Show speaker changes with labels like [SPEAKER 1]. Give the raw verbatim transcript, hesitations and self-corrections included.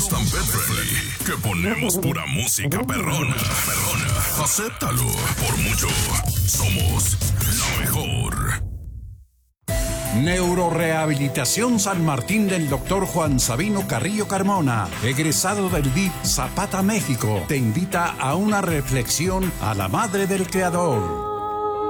[SPEAKER 1] Somos tan pet friendly que ponemos pura música perrona. Perrona. Acéptalo. Por mucho, somos la mejor.
[SPEAKER 2] Neurorehabilitación San Martín del doctor Juan Sabino Carrillo Carmona, egresado del D I P Zapata, México, te invita a una reflexión a la madre del creador.